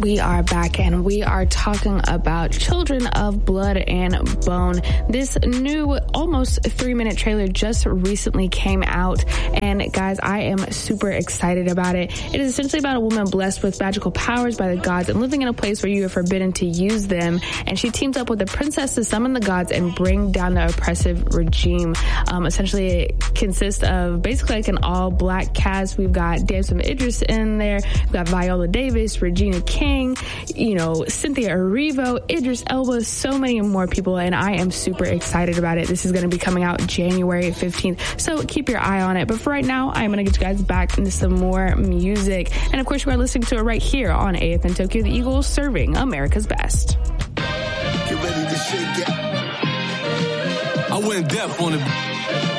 We are back and we are talking about Children of Blood and Bone. This new almost 3-minute trailer just recently came out, and guys, I am super excited about it. It is essentially about a woman blessed with magical powers by the gods and living in a place where you are forbidden to use them, and she teams up with a princess to summon the gods and bring down the oppressive regime. Essentially, it consists of basically like an all-black cast. We've got Damson Idris in there, we've got Viola Davis, Regina King, Cynthia Erivo, Idris Elba, so many more people, and I am super excited about it. This is going to be coming out January 15th, so keep your eye on it. But for right now, I'm going to get you guys back into some more music. And of course, you are listening to it right here on AFN Tokyo, the Eagles serving America's best. Get ready to shake it. I went deaf on it.